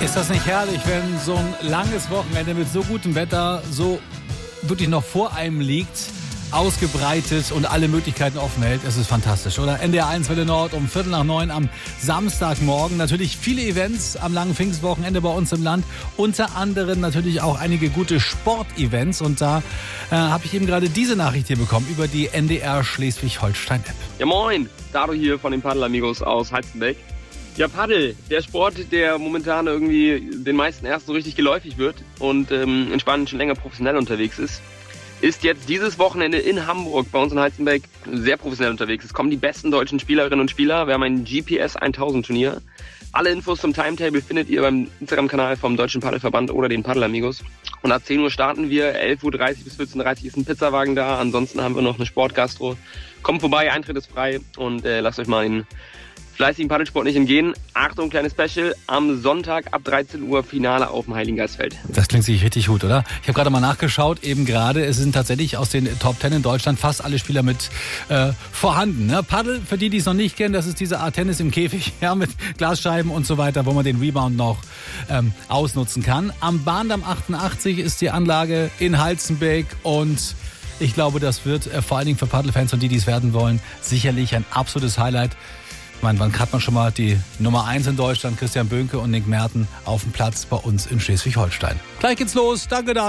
Ist das nicht herrlich, wenn so ein langes Wochenende mit so gutem Wetter so wirklich noch vor einem liegt, ausgebreitet und alle Möglichkeiten offen hält? Es ist fantastisch, oder? NDR 1 Welle Nord um 8:45 am Samstagmorgen. Natürlich viele Events am langen Pfingstwochenende bei uns im Land. Unter anderem natürlich auch einige gute Sportevents. Und da habe ich eben gerade diese Nachricht hier bekommen über die NDR Schleswig-Holstein-App. Ja moin, Dado hier von den Paddelamigos aus Halstenbeck. Ja, Paddel, der Sport, der momentan irgendwie den meisten erst so richtig geläufig wird und in Spanien schon länger professionell unterwegs ist jetzt dieses Wochenende in Hamburg bei uns in Halstenbeck sehr professionell unterwegs. Es kommen die besten deutschen Spielerinnen und Spieler. Wir haben ein GPS 1000 Turnier. Alle Infos zum Timetable findet ihr beim Instagram-Kanal vom Deutschen Paddelverband oder den Paddelamigos. Und ab 10 Uhr starten wir, 11:30 Uhr bis 14:30 Uhr ist ein Pizzawagen da. Ansonsten haben wir noch eine Sportgastro. Kommt vorbei, Eintritt ist frei und lasst euch mal den fleißigen Paddelsport nicht entgehen. Achtung, kleines Special, am Sonntag ab 13 Uhr Finale auf dem Heiligengeistfeld. Das klingt sich richtig gut, oder? Ich habe gerade mal nachgeschaut, eben gerade, es sind tatsächlich aus den Top 10 in Deutschland fast alle Spieler mit vorhanden. Ne? Paddel, für die es noch nicht kennen, das ist diese Art Tennis im Käfig, ja, mit Glasscheiben und so weiter, wo man den Rebound noch ausnutzen kann. Am Bahndamm 88 ist die Anlage in Halstenbeck und ich glaube, das wird vor allen Dingen für Paddelfans und die es werden wollen, sicherlich ein absolutes Highlight. Ich meine, wann hat man schon mal die Nummer 1 in Deutschland, Christian Böhnke und Nick Merten, auf dem Platz bei uns in Schleswig-Holstein? Gleich geht's los. Danke,